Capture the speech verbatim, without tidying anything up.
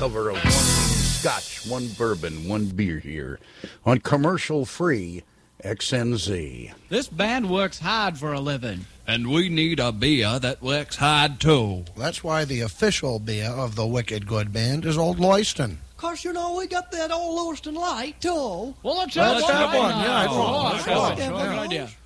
cover of one scotch, one bourbon, one beer here on commercial-free X N Z. This band works hard for a living. And we need a beer that works hard, too. That's why the official beer of the Wicked Good Band is Old Lewiston. Cause, you know, we got that Old Lewiston Light, too. Well, let's Let's have have one. one. Yeah, I Oh, thought. let's Sure, have one. sure. Good idea.